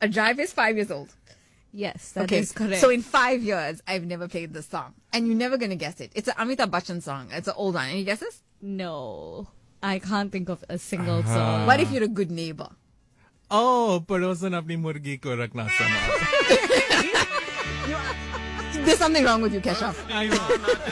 A Drive is 5 years old. Yes, that is correct. So in 5 years, I've never played this song. And you're never going to guess it. It's an Amitabh Bachchan song. It's an old one. Any guesses? No, I can't think of a single song. What if you're a good neighbor? Oh, पड़ोसन अपनी मुर्गी को रखना संभाल. There's something wrong with you, Keshav. I know.